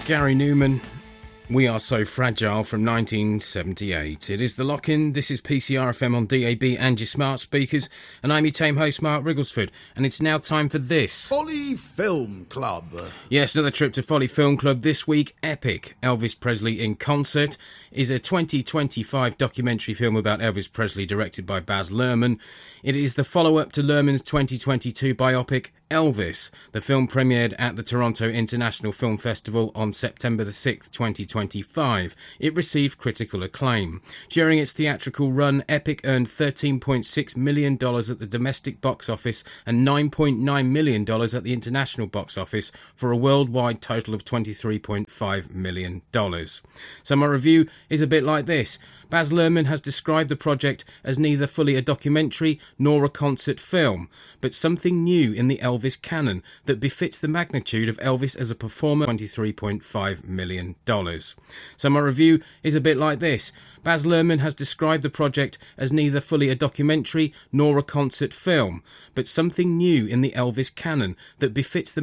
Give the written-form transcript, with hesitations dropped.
Gary Newman, We Are So Fragile from 1978. It is The Lock-In. This is PCRFM on DAB and your smart speakers, and I'm your tame host, Mark Rigglesford, and it's now time for this. Folly Film Club. Yes, another trip to Folly Film Club this week. Epic, Elvis Presley in Concert, is a 2025 documentary film about Elvis Presley directed by Baz Luhrmann. It is the follow-up to Luhrmann's 2022 biopic, Elvis. The film premiered at the Toronto International Film Festival on September the 6th, 2025. It received critical acclaim. During its theatrical run, Epic earned $13.6 million at the domestic box office and $9.9 million at the international box office for a worldwide total of $23.5 million. So my review is a bit like this. Baz Luhrmann has described the project as neither fully a documentary nor a concert film, but something new in the Elvis canon that befits the magnitude of Elvis as a performer. $23.5 million. So my review is a bit like this. Baz Luhrmann has described the project as neither fully a documentary nor a concert film, but something new in the Elvis canon that befits the